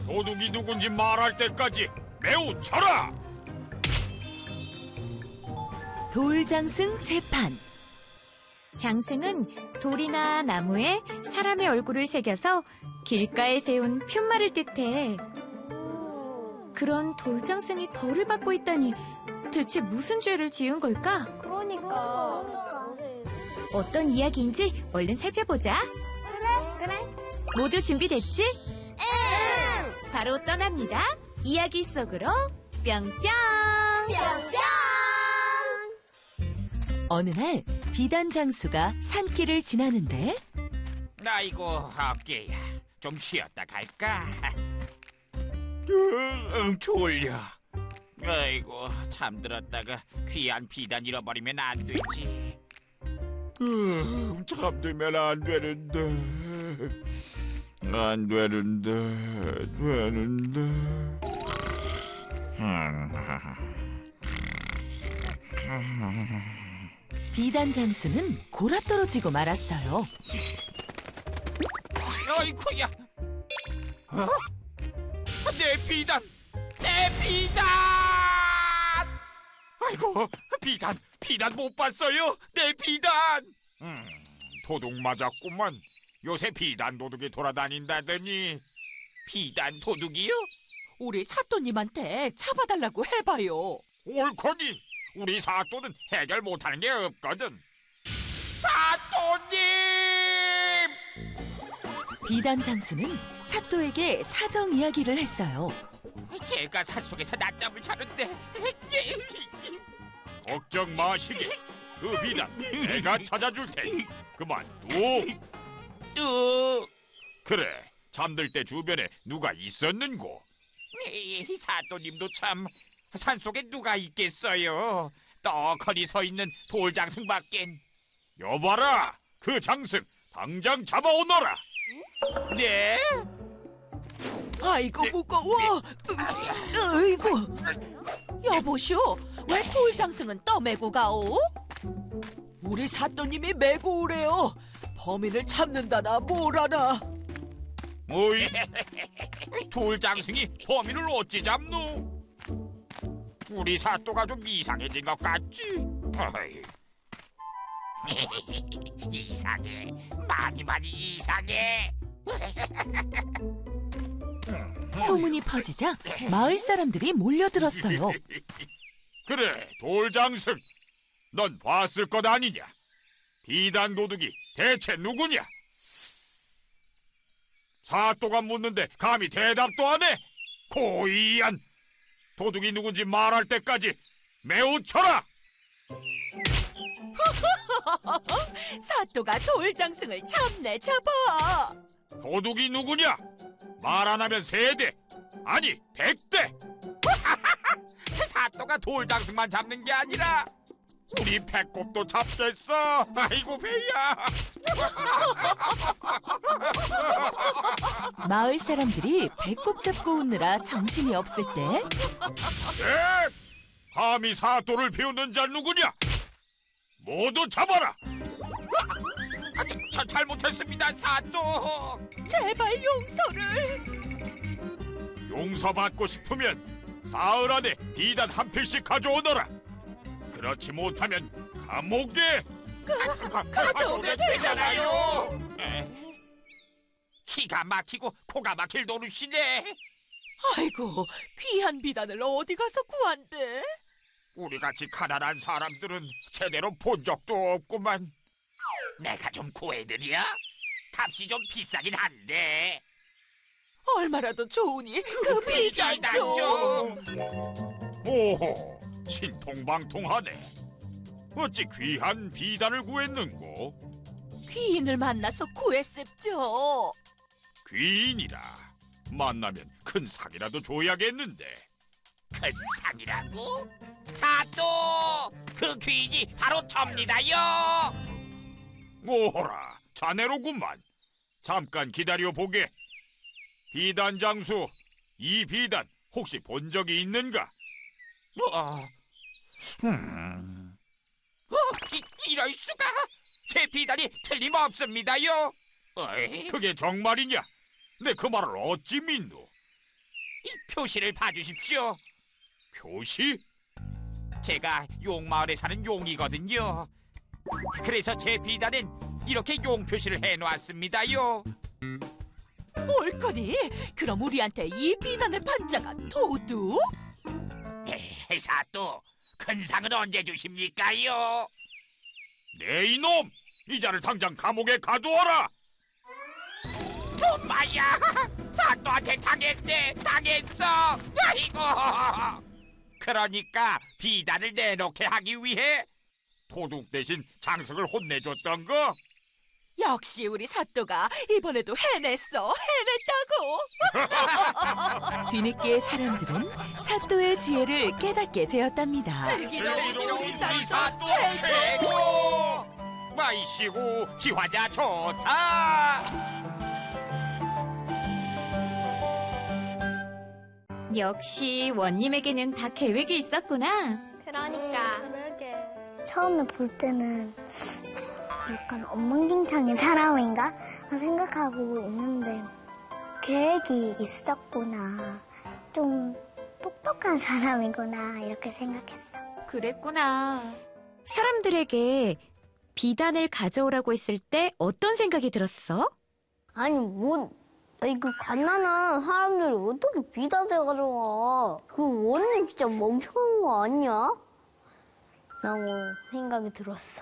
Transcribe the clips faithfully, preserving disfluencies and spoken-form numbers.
도둑이 누군지 말할 때까지 매우 쳐라! 돌장승 재판. 장승은 돌이나 나무에 사람의 얼굴을 새겨서 길가에 세운 푯말을 뜻해. 그런 돌장승이 벌을 받고 있다니 대체 무슨 죄를 지은 걸까? 그러니까. 어떤 이야기인지 얼른 살펴보자. 그래, 그래. 모두 준비됐지? 응! 바로 떠납니다. 이야기 속으로 뿅뿅! 뿅뿅! 어느 날 비단 장수가 산길을 지나는데 아이고 어깨야, 좀 쉬었다 갈까? 응, 졸려. 아이고, 잠들었다가 귀한 비단 잃어버리면 안 되지. 음, 잠들면 안 되는데, 안 되는데, 되는데. 비단 장수는 골아떨어지고 말았어요. 아이고야, 어? 내 비단, 내 비단! 아이고, 비단, 비단 못 봤어요? 내 비단! 음, 도둑 맞았구만. 요새 비단 도둑이 돌아다닌다더니. 비단 도둑이요? 우리 사또님한테 잡아달라고 해봐요. 옳거니, 우리 사또는 해결 못하는 게 없거든. 사또님! 비단 장수는 사또에게 사정 이야기를 했어요. 제가 산속에서 낮잠을 자는데 걱정 마시게. 그 비단 내가 찾아줄 테니 그만둬. 또 그래, 잠들 때 주변에 누가 있었는고? 사또님도 참, 산속에 누가 있겠어요. 떡하니 서 있는 돌장승밖엔. 여봐라, 그 장승 당장 잡아오너라. 네? 아이고 무거워. 아이고. 여보시오, 왜 돌장승은 떠매고 가오? 우리 사또님이 메고 오래요. 범인을 잡는다나 뭐라나. 어이, 돌장승이 범인을 어찌 잡노? 우리 사또가 좀 이상해진 것 같지? 어이. 이상해, 많이 많이 이상해. 소문이 퍼지자 마을 사람들이 몰려들었어요. 그래, 돌장승, 넌 봤을 것 아니냐? 비단 도둑이 대체 누구냐? 사또가 묻는데 감히 대답도 안 해? 고의한! 도둑이 누군지 말할 때까지 매우 쳐라! 사또가 돌장승을 잡네 잡아. 도둑이 누구냐? 말 안 하면 세대, 아니 백대! 사또가 돌장승만 잡는 게 아니라 우리 배꼽도 잡겠어. 아이고 배야. 마을 사람들이 배꼽 잡고 웃느라 정신이 없을 때 네! 감히 사또를 비웃는 자 누구냐? 모두 잡아라. 아, 저, 저 잘못했습니다, 사또. 제발 용서를. 용서받고 싶으면 사흘 안에 비단 한 필씩 가져오너라. 그렇지 못하면 감옥에 가, 가져오면 되잖아요. 에, 기가 막히고 코가 막힐 노릇이네. 아이고, 귀한 비단을 어디 가서 구한대? 우리같이 가난한 사람들은 제대로 본 적도 없구만. 내가 좀 구해드려? 값이 좀 비싸긴 한데. 얼마라도 좋으니 그 비단 좀. 오호, 신통방통하네. 어찌 귀한 비단을 구했는고? 귀인을 만나서 구했습죠. 귀인이라 만나면 큰 상이라도 줘야겠는데. 큰 상이라고? 사또! 그 귀인이 바로 접니다요. 오호라, 자네로구만. 잠깐 기다려 보게. 비단 장수, 이 비단 혹시 본 적이 있는가? 어, 음. 어, 이, 이럴 수가? 제 비단이 틀림없습니다요. 어이? 그게 정말이냐? 내 그 말을 어찌 믿노? 이 표시를 봐주십시오. 표시? 제가 용마을에 사는 용이거든요. 그래서 제 비단엔 이렇게 용 표시를 해놓았습니다요. 옳거니? 그럼 우리한테 이 비단을 반짝한 도둑? 에이, 사또, 큰 상은 언제 주십니까요? 네 이놈! 이 자를 당장 감옥에 가두어라! 엄마야! 사또한테 당했네! 당했어! 아이고! 그러니까 비단을 내놓게 하기 위해 도둑 대신 장석을 혼내줬던 거? 역시 우리 사또가 이번에도 해냈어. 해냈다고. 뒤늦게 사람들은 사또의 지혜를 깨닫게 되었답니다. 슬기로운 우리 사또 사또 최고. 최고! 마이씨고 지화자 좋다! 역시 원님에게는 다 계획이 있었구나. 그러니까. 처음에 볼 때는 약간 엉망진창인 사람인가 생각하고 있는데 계획이 있었구나. 좀 똑똑한 사람이구나 이렇게 생각했어. 그랬구나. 사람들에게 비단을 가져오라고 했을 때 어떤 생각이 들었어? 아니 뭐 아니 그 갓난한 사람들이 어떻게 비단을 가져와. 그 원님 진짜 멍청한 거 아니야? 라고 생각이 들었어.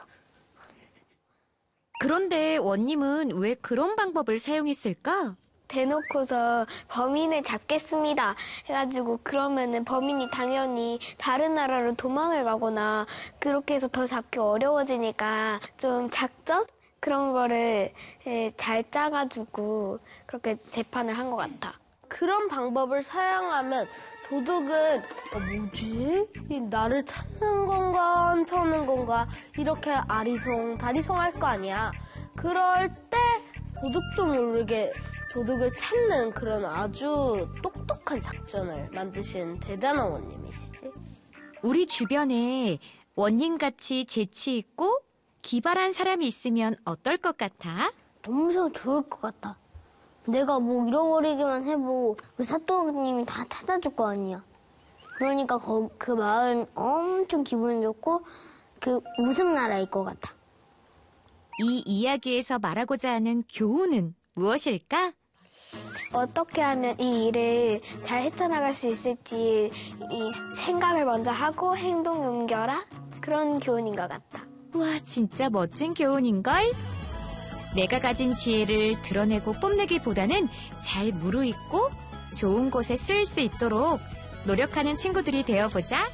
그런데 원님은 왜 그런 방법을 사용했을까? 대놓고서 범인을 잡겠습니다 해가지고 그러면은 범인이 당연히 다른 나라로 도망을 가거나 그렇게 해서 더 잡기 어려워지니까 좀 작전? 그런 거를 잘 짜가지고 그렇게 재판을 한 것 같아. 그런 방법을 사용하면 도둑은 어, 뭐지? 이 나를 찾는 건가 쳐는 건가 이렇게 아리송 다리송 할 거 아니야. 그럴 때 도둑도 모르게 도둑을 찾는 그런 아주 똑똑한 작전을 만드신 대단한 원님이시지. 우리 주변에 원님같이 재치 있고 기발한 사람이 있으면 어떨 것 같아? 너무 좋을 것 같아. 내가 뭐 잃어버리기만 해도 그 사또님이 다 찾아줄 거 아니야. 그러니까 거, 그 마을은 엄청 기분 좋고 그 웃음 나라일 것 같아. 이 이야기에서 말하고자 하는 교훈은 무엇일까? 어떻게 하면 이 일을 잘 헤쳐나갈 수 있을지 이 생각을 먼저 하고 행동에 옮겨라? 그런 교훈인 것 같다. 와, 진짜 멋진 교훈인걸? 내가 가진 지혜를 드러내고 뽐내기보다는 잘 무르익고 좋은 곳에 쓸 수 있도록 노력하는 친구들이 되어보자.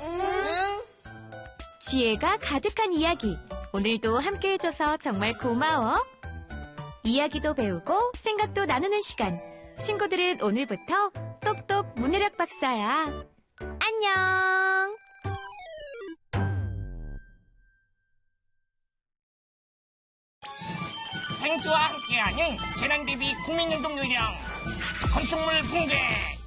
지혜가 가득한 이야기. 오늘도 함께 해줘서 정말 고마워. 이야기도 배우고 생각도 나누는 시간. 친구들은 오늘부터 똑똑 문해력 박사야. 안녕. 행주와 함께하는 재난대비 국민운동 요령 건축물 붕괴